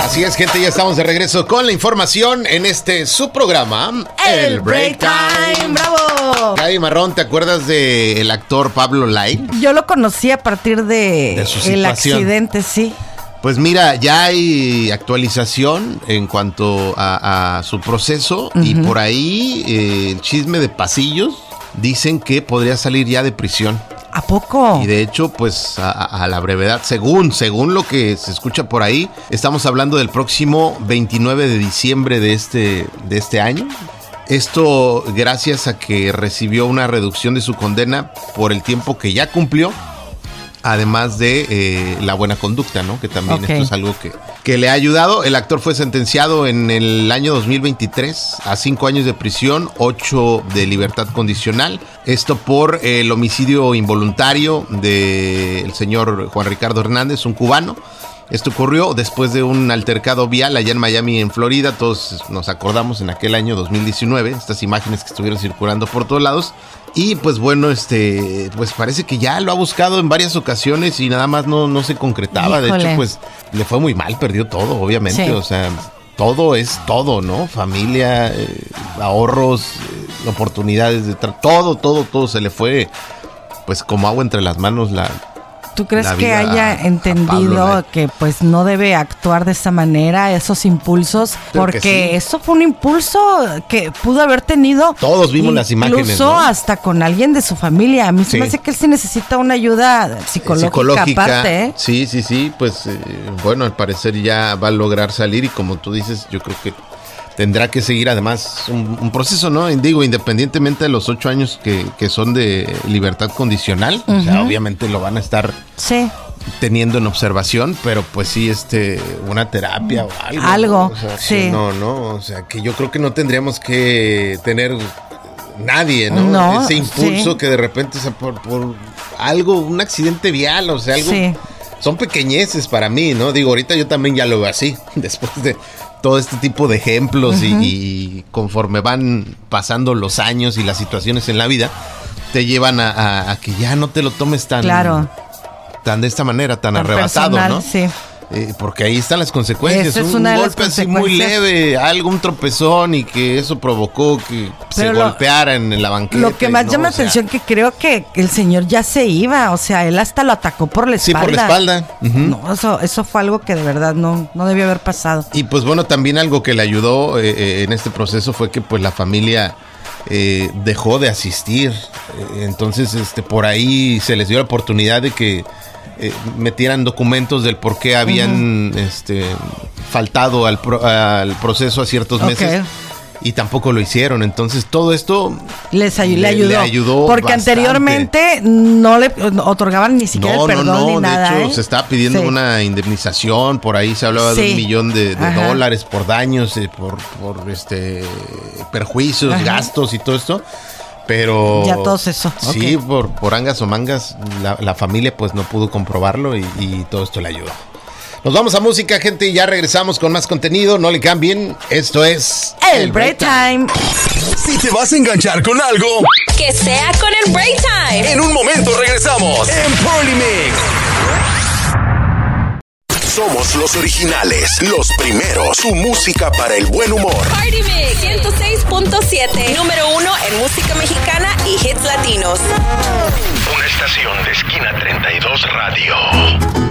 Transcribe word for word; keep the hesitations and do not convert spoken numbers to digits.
Así es, gente, ya estamos de regreso con la información en este su programa, El, el Break Time. Time. ¡Bravo! Gaby Marrón, ¿te acuerdas del actor Pablo Lai? Yo lo conocí a partir de, de su el accidente, sí. Pues mira, ya hay actualización en cuanto a, a su proceso, uh-huh. y por ahí eh, el chisme de pasillos dicen que podría salir ya de prisión. ¿A poco? Y de hecho, pues a, a la brevedad, según, según lo que se escucha por ahí, estamos hablando del próximo veintinueve de diciembre de este, de este año. Esto gracias a que recibió una reducción de su condena por el tiempo que ya cumplió, además de eh, la buena conducta, ¿no? Que también okay. esto es algo que, que le ha ayudado. El actor fue sentenciado en el año dos mil veintitrés a cinco años de prisión, ocho de libertad condicional. Esto por el homicidio involuntario del señor Juan Ricardo Hernández, un cubano. Esto ocurrió después de un altercado vial allá en Miami, en Florida. Todos nos acordamos en aquel año dos mil diecinueve, estas imágenes que estuvieron circulando por todos lados. Y pues bueno, este, pues parece que ya lo ha buscado en varias ocasiones y nada más no, no se concretaba. Híjole. De hecho, pues le fue muy mal, perdió todo, obviamente. Sí. O sea, todo es todo, ¿no? Familia, eh, ahorros, eh, oportunidades de tra- todo, todo, todo se le fue, pues como agua entre las manos la... ¿Tú crees que haya entendido que pues no debe actuar de esa manera, esos impulsos? Creo porque sí. Eso fue un impulso que pudo haber tenido. Todos vimos las imágenes, incluso ¿no? hasta con alguien de su familia. A mí sí. se me hace que él sí necesita una ayuda psicológica, psicológica aparte. ¿eh? Sí, sí, sí. Pues eh, bueno, al parecer ya va a lograr salir y como tú dices, yo creo que tendrá que seguir además un, un proceso, ¿no? Digo, independientemente de los ocho años que, que son de libertad condicional, uh-huh. o sea, obviamente lo van a estar sí. teniendo en observación, pero pues sí, este, una terapia o algo. Algo, ¿no? O sea, sí. Que no, no, o sea, que yo creo que no tendríamos que tener nadie, ¿no? no Ese impulso sí. que de repente, o sea, por, por algo, un accidente vial, o sea, algo... Sí. Son pequeñeces para mí, ¿no? Digo, ahorita yo también ya lo veo así, después de todo este tipo de ejemplos uh-huh. y, y conforme van pasando los años y las situaciones en la vida, te llevan a, a, a que ya no te lo tomes tan, claro. tan de esta manera, tan, tan arrebatado, personal, ¿no? Sí. Eh, porque ahí están las consecuencias. Es un un golpe así muy leve, algo, un tropezón y que eso provocó que Pero se lo, golpeara en la banqueta. Lo que más ¿no? llama o sea, atención que creo que el señor ya se iba, o sea, él hasta lo atacó por la espalda. Sí, por la espalda. Uh-huh. No, eso, eso fue algo que de verdad no, no debió haber pasado. Y pues bueno, también algo que le ayudó eh, eh, en este proceso fue que pues la familia eh, dejó de asistir. Eh, entonces, este, por ahí se les dio la oportunidad de que Eh, metieran documentos del por qué habían uh-huh. este, faltado al, pro, al proceso a ciertos meses okay. y tampoco lo hicieron. Entonces todo esto les ay- le, le, ayudó, le ayudó porque bastante. Anteriormente no le otorgaban ni siquiera no, el perdón no, no. ni nada. De hecho ¿eh? se estaba pidiendo sí. una indemnización, por ahí se hablaba sí. de un millón de, de dólares por daños, eh, por, por este perjuicios, Ajá. gastos y todo esto. Pero ya todos eso. Sí, okay. por, por angas o mangas, la, la familia pues no pudo comprobarlo y, y todo esto le ayudó. Nos vamos a música, gente, y ya regresamos con más contenido. No le cambien, esto es El, el Break Time. Si te vas a enganchar con algo, que sea con el Break Time. En un momento regresamos en Polymix. Somos los originales, los primeros, tu música para el buen humor. Party Mix ciento seis punto siete, número uno en música mexicana y hits latinos. Una estación de Esquina treinta y dos Radio.